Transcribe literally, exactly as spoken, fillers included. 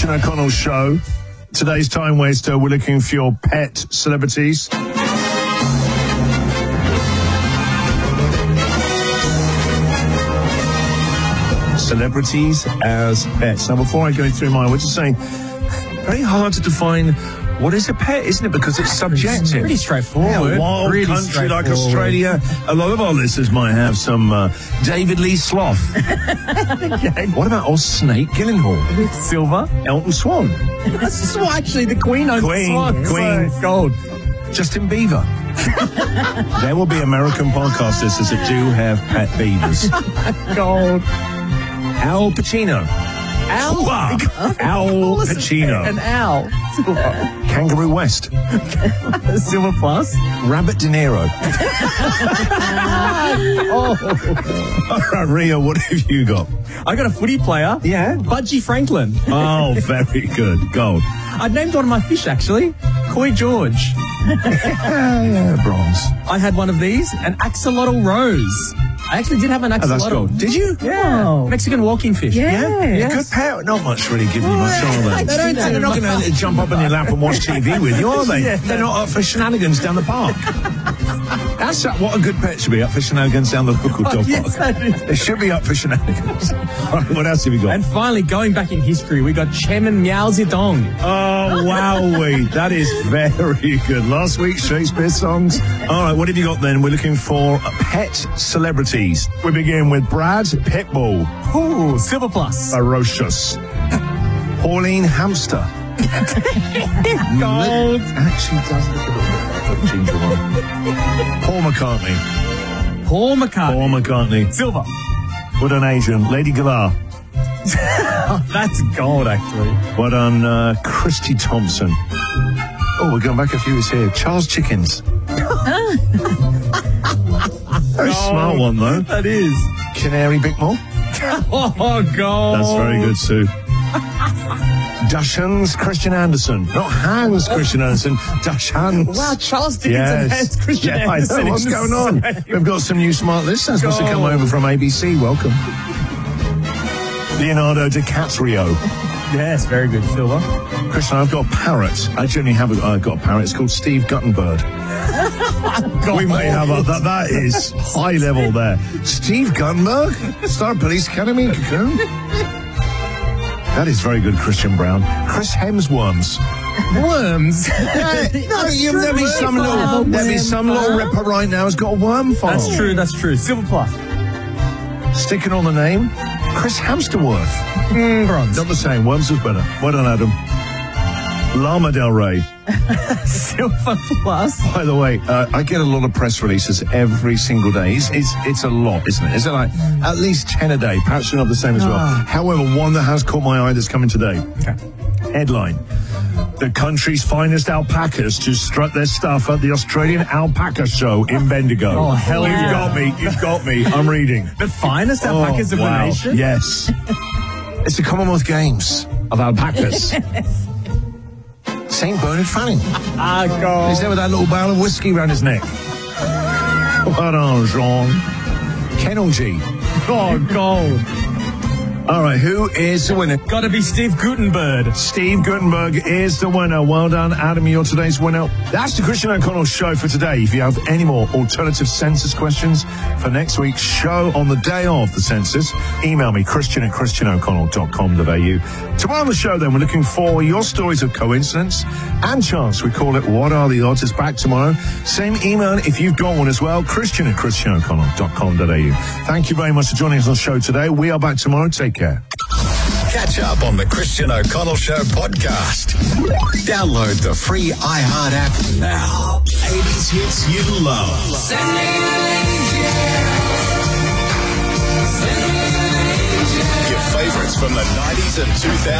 Christian O'Connell Show. Today's Time Waster, we're looking for your pet celebrities. Celebrities as pets. Now, before I go through mine, we're just saying, very hard to define what is a pet, isn't it? Because it's subjective. Pretty straightforward. Yeah, a wild really country like Australia. A lot of our listeners might have some uh, David Lee Sloth. Okay. What about old Snake Gyllenhaal? Silver. Elton Swan. This is why actually the Queen owns Queen, the swan. Queen. So, gold. Justin Bieber. There will be American podcast listeners that do have pet beavers. Gold. Al Pacino. Owl. Al Pacino. An owl. Silver. Kangaroo West. Silver plus. Rabbit De Niro. Oh. All right, Rio, what have you got? I got a footy player. Yeah. Budgie Franklin. Oh, very good. Gold. I named one of my fish, actually. Koi George. Yeah, bronze. I had one of these, an axolotl rose. I actually did have an Oh, axolotl. that's gold. Did you? Yeah. Wow. Mexican walking fish. Yeah. Yes. Good pet. Not much really giving you much, are they? They don't They're not going to jump up on your lap and watch T V with you, are they? Yeah. They're not up for shenanigans down the park. That's uh, what a good pet should be, up for shenanigans down the local dog Yes, park. that is. They should be up for shenanigans. All right, what else have we got? And finally, going back in history, we got Chairman Mao Zedong. Oh, wowee. That is very good. Last week's Shakespeare songs. All right, what have you got then? We're looking for pet celebrities. We begin with Brad Pitbull. Ooh, silver plus. Ferocious. Pauline Hamster. Gold. Actually does look a little bit like a ginger one. Paul McCartney. Paul McCartney. Paul McCartney. Silver. What an Asian. Lady Gaga. That's gold, actually. What on uh, Christy Thompson. Oh, we're going back a few years here. Charles Chickens. Very smart one, though. That is. Canary Bickmore. Oh, gold. That's very good, Sue. Dachshunds Christian Anderson. Not Hans Christian Anderson. Dachshunds. Wow, Charles Dickens Yes. and Hans Christian Yeah, I Anderson. know. What's in the going on? same. We've got some new smart listeners. Must have come Gold. over from A B C. Welcome. Leonardo DiCaprio. Yes, very good. Silver. Christian, I've got a parrot. I genuinely have a, I've got a parrot. It's called Steve Guttenberg. We may have a, that. That is high level there. Steve Guttenberg? Star Police Academy? Cocoon? That is very good, Christian Brown. Chris Hemsworms. Worms. No, you, there'll be some little, there'll be some little ripper right now who's got a worm farm. That's true, that's true. Silver plus. Sticking on the name, Chris Hamsterworth. Mm, bronze. Not the same. Worms was better. Well done, Adam. Lana Del Rey. Silver plus. By the way, uh, I get a lot of press releases every single day. It's, it's, it's a lot, isn't it? Is it like at least ten a day? Perhaps you're not the same as well. Ah. However, one that has caught my eye that's coming today. Okay. Headline. The country's finest alpacas to strut their stuff at the Australian Alpaca Show in Bendigo. Oh, hell You've yeah. got me. You've got me. I'm reading. The finest alpacas Oh, of wow. the nation? Yes. It's the Commonwealth Games of alpacas. Saint Bernard Fanning. Ah, gold. He's there with that little barrel of whiskey around his neck. Well done, Jean. Kennel G. Oh, gold. All right, who is the winner? Gotta be Steve Gutenberg. Steve Gutenberg is the winner. Well done, Adam. You're today's winner. That's the Christian O'Connell Show for today. If you have any more alternative census questions for next week's show on the day of the census, email me, Christian at christian o'connell dot com dot a u. Tomorrow on the show, then, we're looking for your stories of coincidence and chance. We call it What Are the Odds? It's back tomorrow. Same email if you've got one as well, Christian at christian o'connell dot com dot a u. Thank you very much for joining us on the show today. We are back tomorrow. Take care. Catch up on the Christian O'Connell Show podcast. Download the free iHeart app now. eighties hits you love. Send me an angel. Send me an angel. Your favorites from the nineties and two thousands.